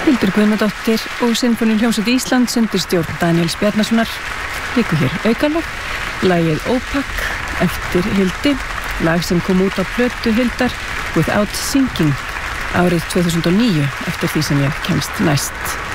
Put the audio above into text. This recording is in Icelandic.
Hildur Guðnadóttir og Sinfóníuhljómsveit Íslands undir stjórn Daníels Bjarnasonar leikur hér aukalög. Lagið Ópak eftir Hildi, lag sem kom út á plötu Hildar Without Singing árið 2009 eftir því sem ég kemst næst.